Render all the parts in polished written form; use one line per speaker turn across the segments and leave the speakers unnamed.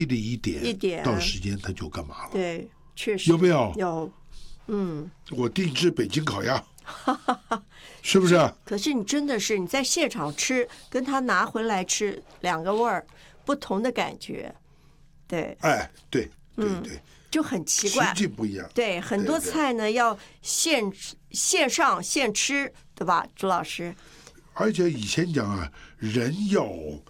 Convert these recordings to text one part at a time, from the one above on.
了一点，到时间他就干嘛了？
对，确实
有没有？
有，
我定制北京烤鸭，是不是啊？
可是你真的是你在现场吃，跟他拿回来吃两个味儿，不同的感觉，对，
哎，对，
就很奇怪，
实际不一样。
对，很多菜呢要现上现吃，对吧，朱老师？
而且以前讲啊，人要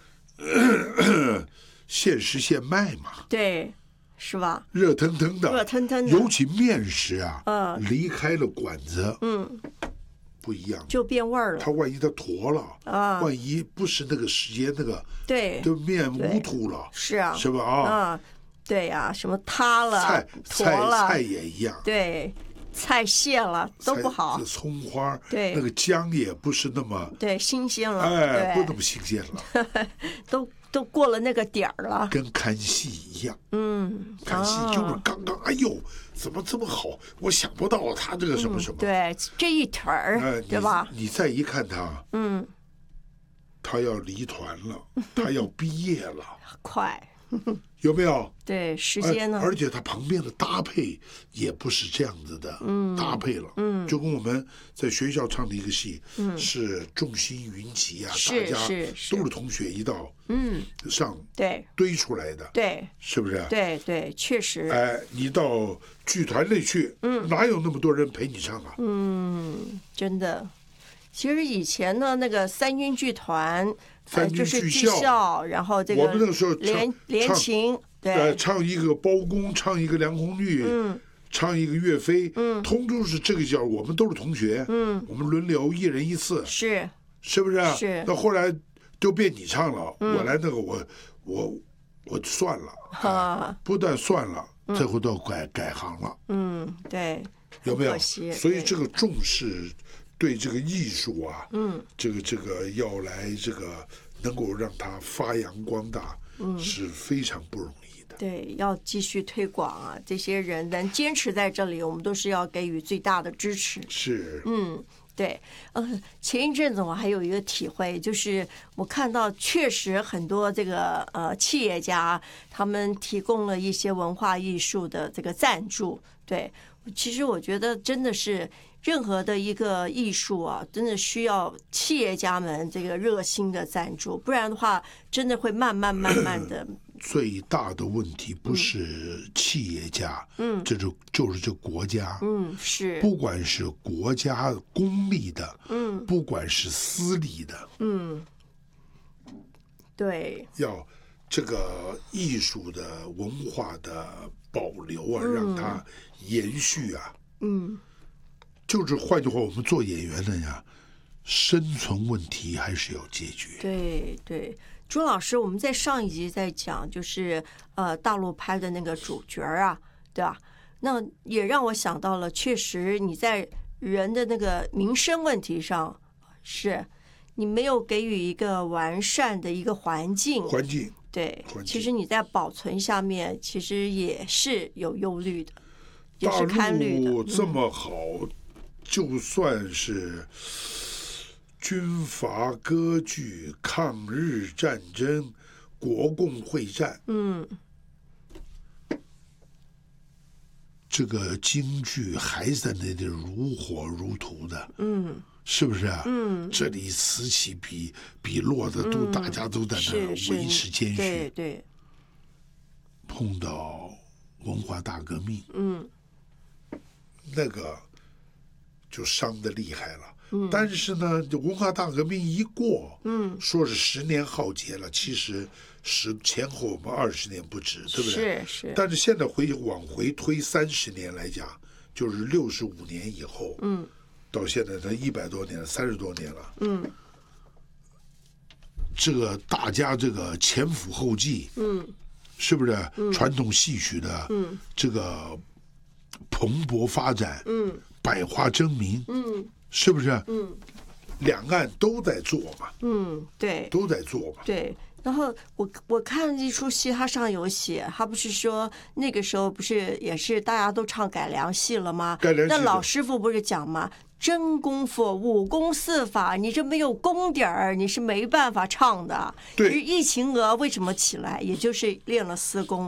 现吃现卖嘛，
对，是吧？
热腾腾的，
热腾腾的
尤其面食啊，离开了馆子，不一样，
就变味儿了。
它万一它坨了
啊，
万一不是那个时间那个，
对，
就面糊涂了，
是啊，
是吧？啊，
对呀，什么塌了、坨了，
菜也一样，
对。菜谢了都不好，
葱花
对，
那个姜也不是那么
对新鲜了，
哎，不那么新鲜了，
都过了那个点儿了，
跟看戏一样，看戏就是刚刚，哎呦，怎么这么好？我想不到他这个什么什么，
对，这一腿儿，对吧？
你再一看他，他要离团了，他要毕业了，
快。
有没有？
对，时间呢？
而且它旁边的搭配也不是这样子的，搭配了，就跟我们在学校唱的一个戏，是众星云集啊，大家都是同学一道，上
对
堆出来的，
对，
是不是？
对，确实。
哎，你到剧团里去，哪有那么多人陪你唱啊？
真的。其实以前呢，那个三军剧团。就是
剧
校，然后这个
我们那个时候
连琴，对，
唱一个包公，唱一个梁红玉，唱一个岳飞，通通是这个叫，我们都是同学，我们轮流一人一次，是不是？
是。
那后来就变你唱了，我来那个我算了，不但算了，最后都改行了，
对，
有没有？所以这个重视。对这个艺术啊，这个要来这个能够让它发扬光大，是非常不容易的。
对，要继续推广啊，这些人能坚持在这里，我们都是要给予最大的支持。
是，
对，前一阵子我还有一个体会，就是我看到确实很多这个企业家他们提供了一些文化艺术的这个赞助。对，其实我觉得真的是。任何的一个艺术啊，真的需要企业家们这个热心的赞助，不然的话，真的会慢慢的。
最大的问题不是企业家，就是这国家，
是，
不管是国家公立的，不管是私立的，
对，
要这个艺术的文化的保留啊，让它延续啊，就是换句话，我们做演员的呀，生存问题还是要解决。
对，朱老师，我们在上一集在讲，就是大陆拍的那个主角啊，对吧？那也让我想到了，确实你在人的那个民生问题上，是你没有给予一个完善的一个环境。对，其实你在保存下面，其实也是有忧虑的，也是堪虑的。
大陆这么好。就算是军阀割据、抗日战争、国共会战，这个京剧还在那里如火如荼的，是不是啊？这里此起彼落的都，大家都在那维持谦虚。
对。
碰到文化大革命，那个。就伤得厉害了，但是呢，文化大革命一过，说是10年浩劫了，其实前后我们20年不止，对不对？
是。
但是现在往回推30年来讲，就是65年以后，到现在才100多年了，30多年了，这个大家这个前赴后继，是不是？传统戏曲的，这个蓬勃发展，百花争鸣，是不是？两岸都在做嘛，
对，
都在做嘛，
对。然后我看一出戏，它上有写，他不是说那个时候不是也是大家都唱改良戏了吗？那老师傅不是讲吗？真功夫武功四法，你这没有功底儿，你是没办法唱的。
对，
《疫情娥》为什么起来，也就是练了4功。